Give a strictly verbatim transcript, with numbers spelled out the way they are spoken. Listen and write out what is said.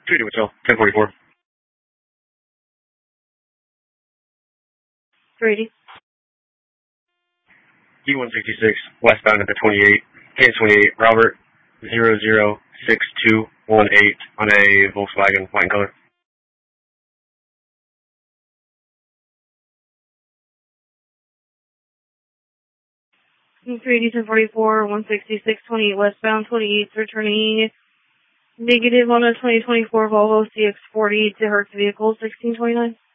Treaty with y'all, ten forty-four. three eighty. D one sixty-six, westbound at the twenty-eight, K twenty-eight, Robert, zero zero six two one eight on a Volkswagen, white and color. three eighty, ten forty-four, one sixty-six, twenty-eight westbound, twenty-eight returning negative on a twenty twenty-four Volvo C X forty to Hertz vehicle, sixteen twenty-nine.